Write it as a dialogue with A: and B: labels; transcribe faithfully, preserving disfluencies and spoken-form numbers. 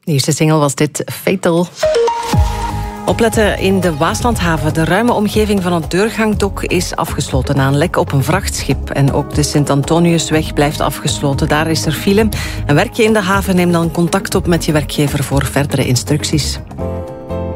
A: De eerste single was dit, Fatal. Opletten in de Waaslandhaven. De ruime omgeving van het deurgangdok is afgesloten na een lek op een vrachtschip. En ook de Sint-Antoniusweg blijft afgesloten. Daar is er file. En werk je in de haven, neem dan contact op met je werkgever voor verdere instructies.